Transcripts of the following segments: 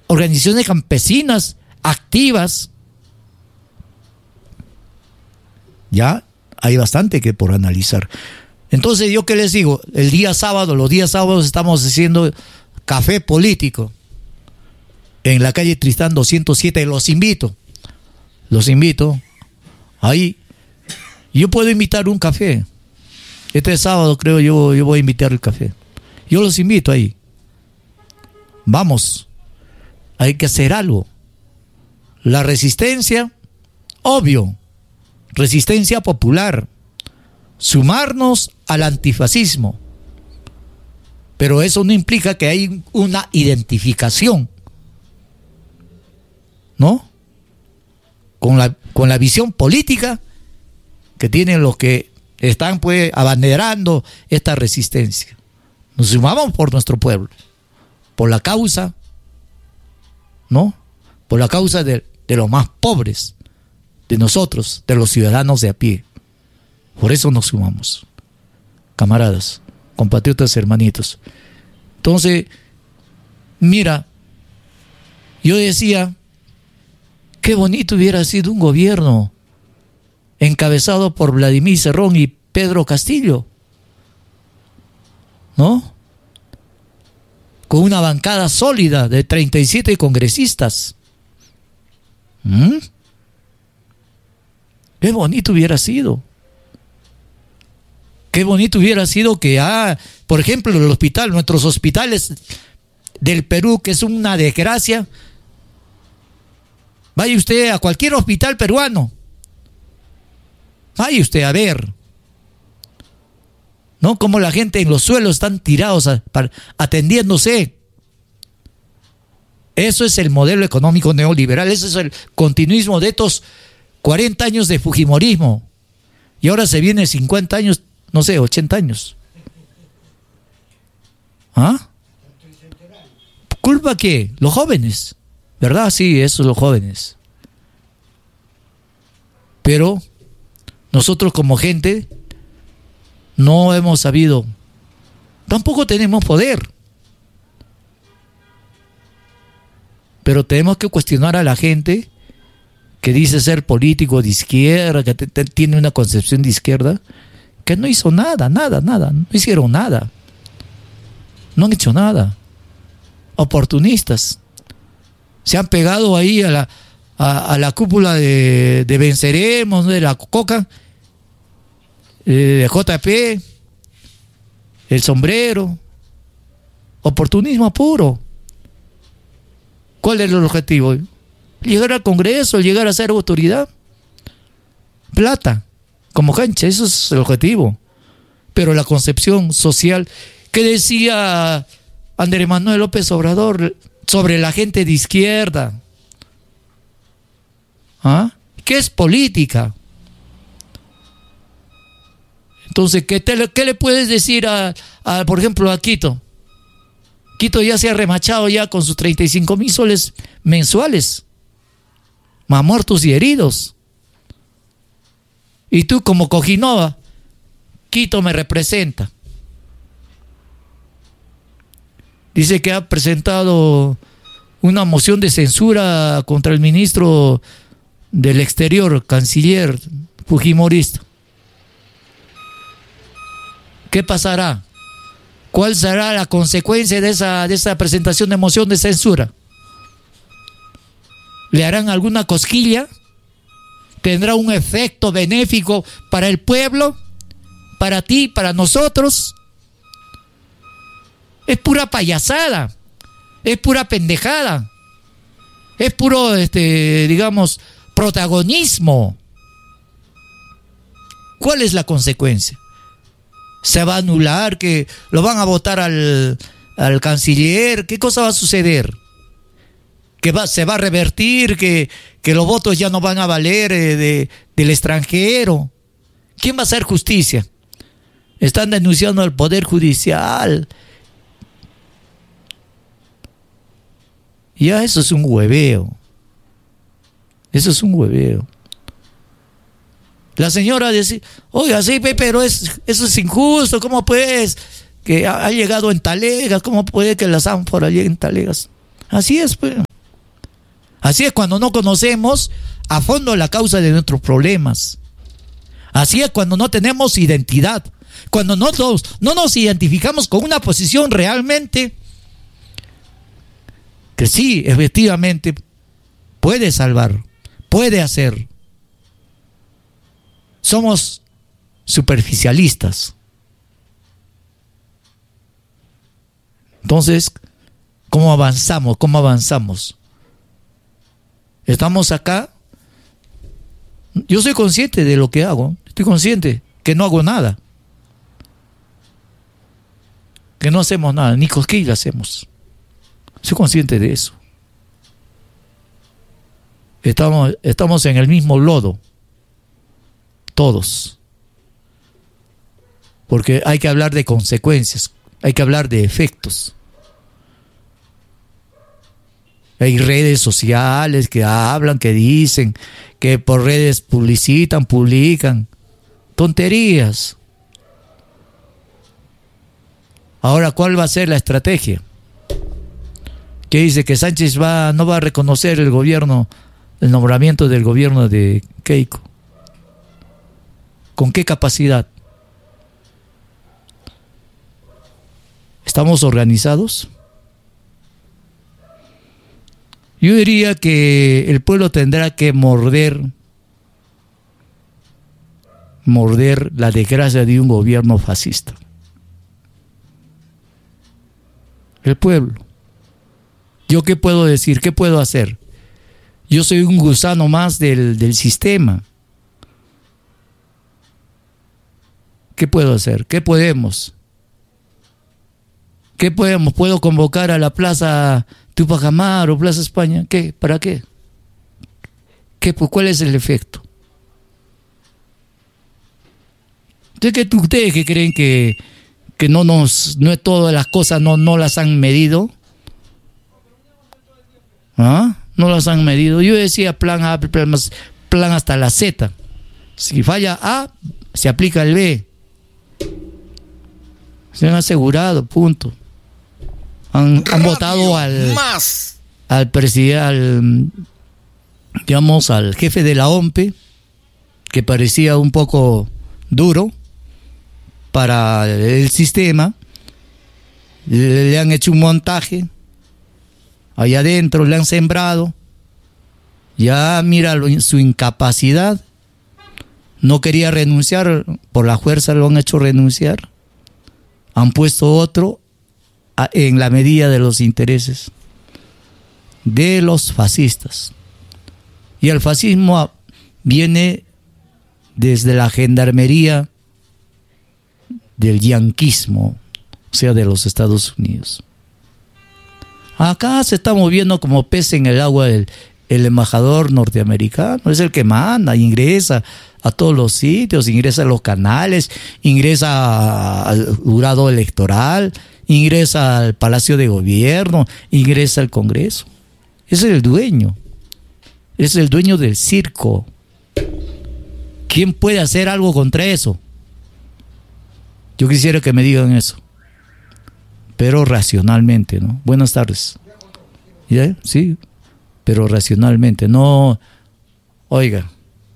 organizaciones campesinas activas. Ya hay bastante que por analizar. Entonces, ¿yo qué les digo? Los días sábados estamos haciendo café político en la calle Tristán 207. Los invito. Ahí. Yo puedo invitar un café. Este sábado creo yo voy a invitar el café. Yo los invito ahí. Vamos. Hay que hacer algo. La resistencia, obvio. Resistencia popular. Sumarnos al antifascismo. Pero eso no implica que hay una identificación, ¿no? Con la visión política que tienen los que están pues abanderando esta resistencia. Nos sumamos por nuestro pueblo, por la causa, ¿no? Por la causa de los más pobres, de nosotros, de los ciudadanos de a pie. Por eso nos sumamos, camaradas, compatriotas, hermanitos. Entonces, mira, yo decía, qué bonito hubiera sido un gobierno encabezado por Vladimir Cerrón y Pedro Castillo, ¿no? Con una bancada sólida de 37 congresistas. Qué bonito hubiera sido. Qué bonito hubiera sido que, por ejemplo, nuestros hospitales del Perú, que es una desgracia. Vaya usted a cualquier hospital peruano. Vaya usted a ver, ¿no? Como la gente en los suelos están tirados atendiéndose. Eso es el modelo económico neoliberal. Ese es el continuismo de estos 40 años de fujimorismo. Y ahora se viene 50 años, no sé, 80 años. ¿Culpa qué? Los jóvenes, ¿verdad? Sí, esos los jóvenes. Pero nosotros como gente no hemos sabido, tampoco tenemos poder. Pero tenemos que cuestionar a la gente que dice ser político de izquierda, que tiene una concepción de izquierda, que no hizo nada, no hicieron nada. No han hecho nada. Oportunistas. Se han pegado ahí a la cúpula de Venceremos, ¿no? De la Coca, de JP, el sombrero. Oportunismo puro. ¿Cuál es el objetivo? Llegar al Congreso, llegar a ser autoridad. Plata, como cancha, eso es el objetivo. Pero la concepción social que decía Andrés Manuel López Obrador sobre la gente de izquierda, ¿qué es política? Entonces, ¿qué le puedes decir por ejemplo, a Quito? Quito ya se ha remachado ya con sus 35,000 soles mensuales, más muertos y heridos. Y tú como Cojinova, Quito me representa. Dice que ha presentado una moción de censura contra el ministro del Exterior, canciller fujimorista. ¿Qué pasará? ¿Cuál será la consecuencia de esa presentación de moción de censura? ¿Le harán alguna cosquilla? ¿Tendrá un efecto benéfico para el pueblo? ¿Para ti? ¿Para nosotros? Es pura payasada. Es pura pendejada. Es puro, digamos, protagonismo. ¿Cuál es la consecuencia? ¿Se va a anular? ¿Que lo van a votar al canciller? ¿Qué cosa va a suceder? ¿Que se va a revertir? ¿Que los votos ya no van a valer del extranjero? ¿Quién va a hacer justicia? Están denunciando al Poder Judicial. Ya eso es un hueveo. Eso es un hueveo. La señora dice, oiga, sí, pero eso es injusto. ¿Cómo puedes que ha llegado en talegas? ¿Cómo puede que las ánforas lleguen en talegas? Así es, pues. Así es cuando no conocemos a fondo la causa de nuestros problemas. Así es cuando no tenemos identidad. Cuando no nos identificamos con una posición realmente que sí, efectivamente, puede salvar, puede hacer. Somos superficialistas. Entonces, ¿cómo avanzamos? ¿Cómo avanzamos? Estamos acá. Yo soy consciente de lo que hago. Estoy consciente que no hago nada. Que no hacemos nada, ni cosquilla hacemos. Soy consciente de eso. Estamos en el mismo lodo. Todos. Porque hay que hablar de consecuencias. Hay que hablar de efectos. Hay redes sociales que hablan, que dicen, que por redes publican. Tonterías. Ahora, ¿cuál va a ser la estrategia? Que dice que Sánchez no va a reconocer el nombramiento del gobierno de Keiko. ¿Con qué capacidad? ¿Estamos organizados? Yo diría que el pueblo tendrá que morder la desgracia de un gobierno fascista. El pueblo. ¿Yo qué puedo decir? ¿Qué puedo hacer? Yo soy un gusano más del sistema. ¿Qué puedo hacer? ¿Qué podemos? ¿Qué podemos? ¿Puedo convocar a la Plaza Tupac Amaru o Plaza España? ¿Qué? ¿Para qué? ¿Cuál es el efecto? ¿Ustedes que creen que no todas las cosas no las han medido? ¿Ah? No las han medido. Yo decía plan A, plan hasta la Z. Si falla A, se aplica el B. Se han asegurado, punto. Han votado al presidente, al jefe de la OMPE, que parecía un poco duro para el sistema. Le han hecho un montaje. Allá adentro le han sembrado. Ya mira su incapacidad. No quería renunciar, por la fuerza lo han hecho renunciar. Han puesto otro en la medida de los intereses de los fascistas. Y el fascismo viene desde la gendarmería del yanquismo, o sea, de los Estados Unidos. Acá se está moviendo como pez en el agua el embajador norteamericano, es el que manda, ingresa a todos los sitios, ingresa a los canales, ingresa al jurado electoral, ingresa al Palacio de Gobierno, ingresa al Congreso. Ese es el dueño. Es el dueño del circo. ¿Quién puede hacer algo contra eso? Yo quisiera que me digan eso. Pero racionalmente, ¿no? Buenas tardes. ¿Ya? Sí, pero racionalmente. No, oiga,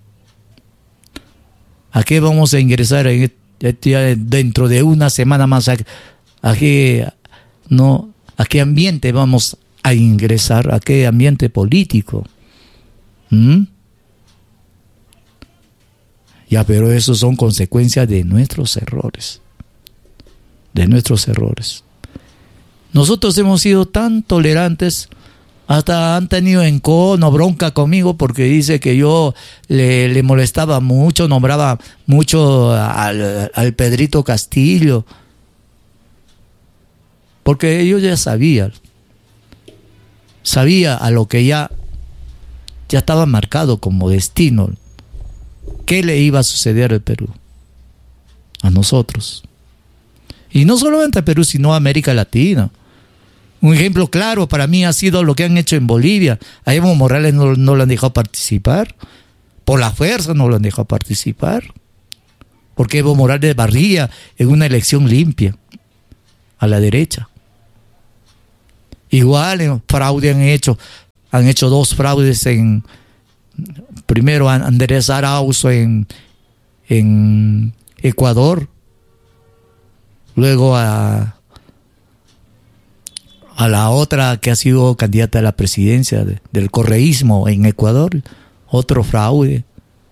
¿a qué vamos a ingresar dentro de una semana más? ¿A qué ambiente vamos a ingresar? ¿A qué ambiente político? Ya, pero eso son consecuencias de nuestros errores. De nuestros errores. Nosotros hemos sido tan tolerantes, hasta han tenido encono, bronca conmigo porque dice que yo le molestaba mucho, nombraba mucho al Pedrito Castillo. Porque ellos ya sabía a lo que ya estaba marcado como destino. ¿Qué le iba a suceder al Perú? A nosotros. Y no solamente a Perú, sino a América Latina. Un ejemplo claro para mí ha sido lo que han hecho en Bolivia. A Evo Morales no lo han dejado participar. Por la fuerza no lo han dejado participar. Porque Evo Morales barría en una elección limpia a la derecha. Igual fraude han hecho han hecho 2 fraudes primero a Andrés Arauz en Ecuador, luego a la otra que ha sido candidata a la presidencia del correísmo en Ecuador, otro fraude.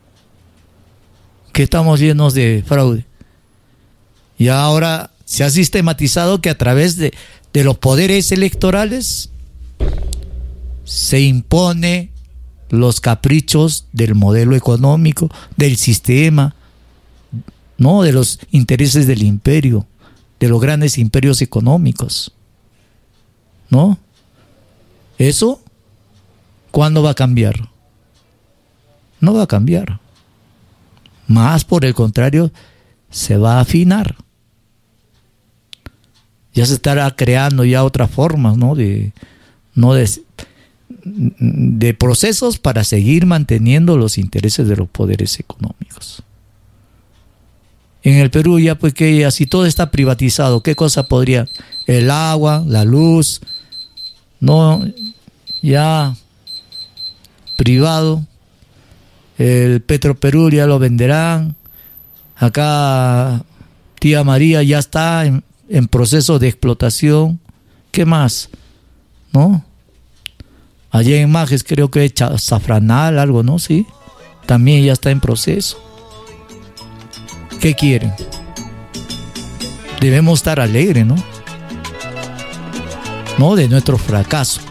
Que estamos llenos de fraude. Y ahora se ha sistematizado que a través de los poderes electorales se impone los caprichos del modelo económico, del sistema, ¿no? De los intereses del imperio, de los grandes imperios económicos, ¿no? ¿Eso cuándo va a cambiar? No va a cambiar. Más por el contrario, se va a afinar. Ya se estará creando ya otras formas, ¿no? De procesos para seguir manteniendo los intereses de los poderes económicos. En el Perú ya pues que así todo está privatizado, ¿qué cosa podría? El agua, la luz, no, ya privado. El Petroperú ya lo venderán. Acá Tía María ya está en proceso de explotación. ¿Qué más? ¿No? Allá en Majes creo que Safranal, algo, ¿no? Sí. También ya está en proceso. ¿Qué quieren? Debemos estar alegres, ¿no? No de nuestro fracaso.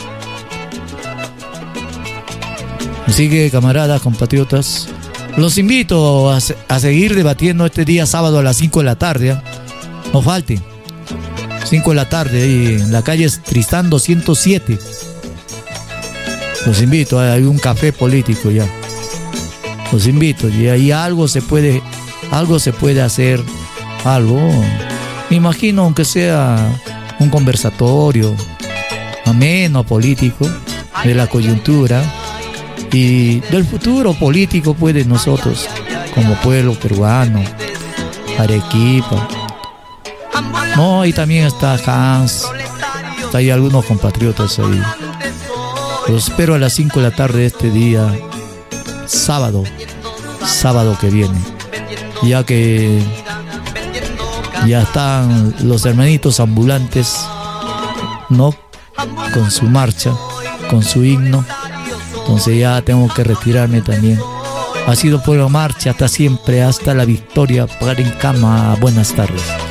Así que, camaradas, compatriotas, los invito a seguir debatiendo este día sábado a las 5 de la tarde. ¿Eh? No falten. 5 de la tarde, ahí en la calle Tristán 207. Los invito, hay un café político ya. Los invito, y ahí algo se puede hacer, algo. Me imagino, aunque sea un conversatorio ameno, político, de la coyuntura y del futuro político, pues, de nosotros como pueblo peruano, Arequipa. No, y también está Hans, está ahí algunos compatriotas ahí. Los espero a las 5 de la tarde de este día, sábado que viene, ya que ya están los hermanitos ambulantes, ¿no? Con su marcha, con su himno. Entonces ya tengo que retirarme también. Ha sido Pueblo Marcha, hasta siempre, hasta la victoria. Paren cama, buenas tardes.